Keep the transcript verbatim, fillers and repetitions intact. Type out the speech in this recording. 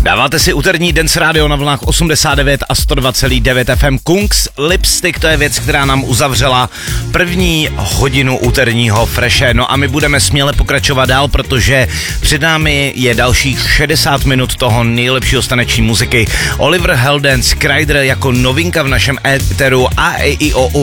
Dáváte si úterní Dance Radio na vlnách osmdesát devět a sto dva celá devět F M. Kungs Lipstick, to je věc, která nám uzavřela první hodinu úterního Freshe. No a my budeme směle pokračovat dál, protože před námi je dalších šedesát minut toho nejlepšího taneční muziky. Oliver Heldens, Kryder jako novinka v našem éteru a E I O U